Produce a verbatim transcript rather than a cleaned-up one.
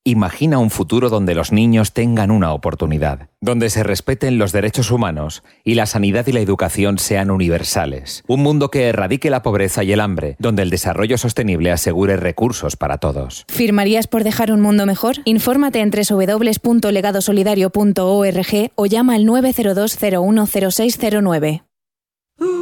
Imagina un futuro donde los niños tengan una oportunidad, donde se respeten los derechos humanos y la sanidad y la educación sean universales. Un mundo que erradique la pobreza y el hambre, donde el desarrollo sostenible asegure recursos para todos. ¿Firmarías por dejar un mundo mejor? Infórmate en doble u doble u doble u punto legado solidario punto org o llama al nueve cero dos cero uno cero seis cero nueve.